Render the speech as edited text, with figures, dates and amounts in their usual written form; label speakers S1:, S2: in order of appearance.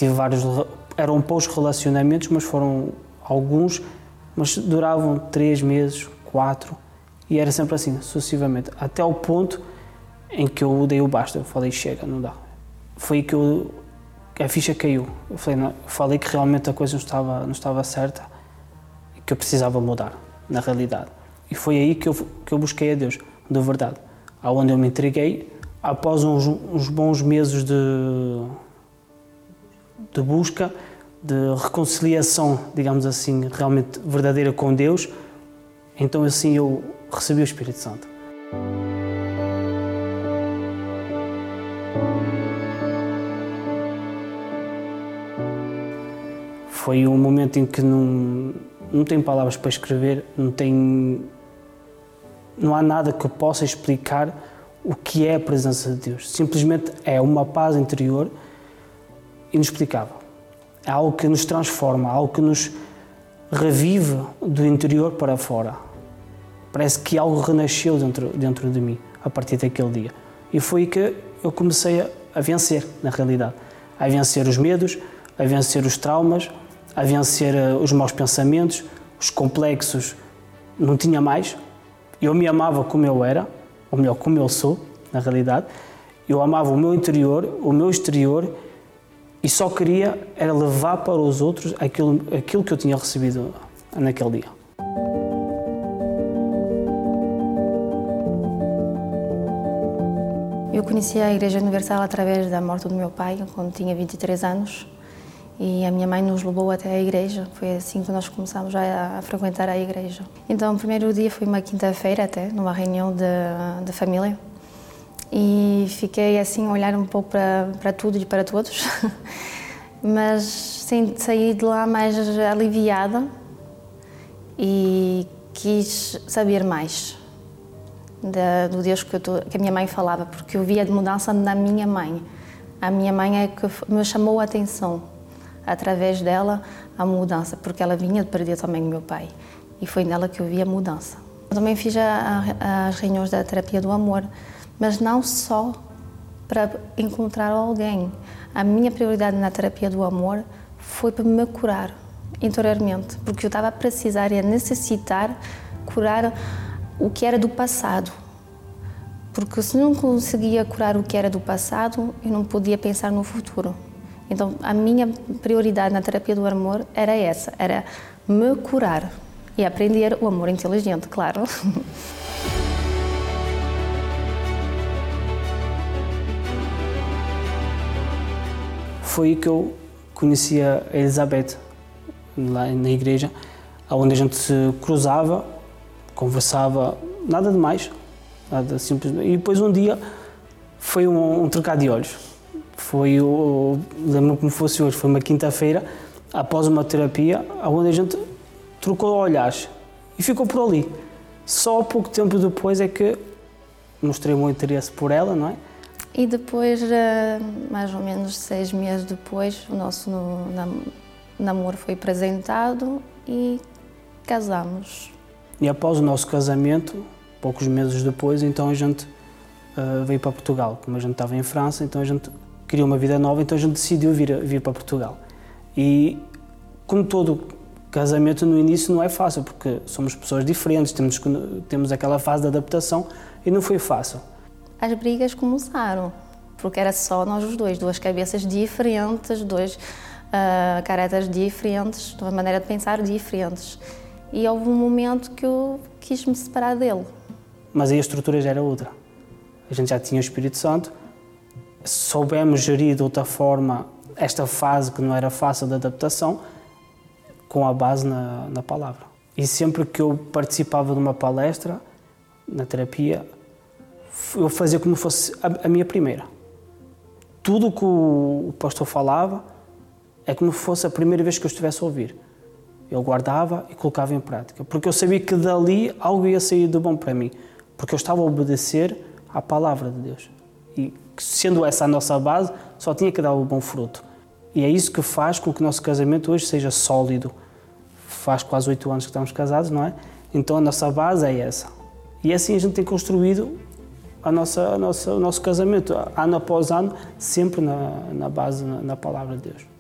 S1: tive vários, eram poucos relacionamentos, mas foram alguns, mas duravam 3 meses, 4, e era sempre assim, sucessivamente, até ao ponto em que eu dei o basta, eu falei, chega, não dá. Foi aí que a ficha caiu. Eu falei que realmente a coisa não estava certa e que eu precisava mudar, na realidade. E foi aí que eu busquei a Deus, de verdade. Aonde eu me entreguei, após uns bons meses de busca, de reconciliação, digamos assim, realmente verdadeira com Deus, então assim eu recebi o Espírito Santo. Foi um momento em que não tenho palavras para escrever, não há nada que eu possa explicar o que é a presença de Deus. Simplesmente é uma paz interior inexplicável. É algo que nos transforma, algo que nos revive do interior para fora. Parece que algo renasceu dentro de mim a partir daquele dia. E foi aí que eu comecei a vencer, na realidade. A vencer os medos, a vencer os traumas, a vencer os maus pensamentos, os complexos. Não tinha mais. Eu me amava como eu era, ou melhor, como eu sou, na realidade. Eu amava o meu interior, o meu exterior, e só queria era levar para os outros aquilo que eu tinha recebido naquele dia.
S2: Eu conheci a Igreja Universal através da morte do meu pai, quando tinha 23 anos. E a minha mãe nos levou até a igreja, foi assim que nós começámos a frequentar a igreja. Então, o primeiro dia foi uma quinta-feira até, numa reunião de família. E fiquei assim a olhar um pouco para tudo e para todos, mas saí de lá mais aliviada e quis saber mais do Deus que a minha mãe falava, porque eu via de mudança na minha mãe. A minha mãe é que me chamou a atenção. Através dela, a mudança, porque ela vinha de perder também o meu pai. E foi nela que eu vi a mudança. Eu também fiz as reuniões da terapia do amor, mas não só para encontrar alguém. A minha prioridade na terapia do amor foi para me curar interiormente, porque eu estava a precisar e a necessitar curar o que era do passado. Porque se não conseguia curar o que era do passado, eu não podia pensar no futuro. Então, a minha prioridade na terapia do amor era essa, era me curar e aprender o amor inteligente, claro.
S1: Foi aí que eu conheci a Elizabeth, lá na igreja, onde a gente se cruzava, conversava, nada demais, nada simplesmente. E depois um dia foi um trocar de olhos. Lembro-me como fosse hoje, foi uma quinta-feira, após uma terapia, onde a gente trocou olhares e ficou por ali. Só pouco tempo depois é que mostrei o meu interesse por ela, não é?
S2: E depois, mais ou menos 6 meses depois, o nosso namoro foi apresentado e casámos.
S1: E após o nosso casamento, poucos meses depois, então a gente veio para Portugal. Como a gente estava em França, então a gente queria uma vida nova, então a gente decidiu vir para Portugal. E, como todo casamento, no início não é fácil, porque somos pessoas diferentes, temos aquela fase de adaptação e não foi fácil.
S2: As brigas começaram, porque era só nós os dois, duas cabeças diferentes, dois caráteres diferentes, uma maneira de pensar diferentes. E houve um momento que eu quis me separar dele.
S1: Mas aí a estrutura já era outra. A gente já tinha o Espírito Santo, soubemos gerir de outra forma esta fase que não era fácil de adaptação, com a base na palavra. E sempre que eu participava de uma palestra, na terapia, eu fazia como fosse a minha primeira. Tudo o que o pastor falava é como se fosse a primeira vez que eu estivesse a ouvir. Eu guardava e colocava em prática, porque eu sabia que dali algo ia sair de bom para mim, porque eu estava a obedecer à palavra de Deus. E sendo essa a nossa base, só tinha que dar o bom fruto. E é isso que faz com que o nosso casamento hoje seja sólido. Faz quase 8 anos que estamos casados, não é? Então a nossa base é essa. E assim a gente tem construído o nosso casamento, ano após ano, sempre na base, na palavra de Deus.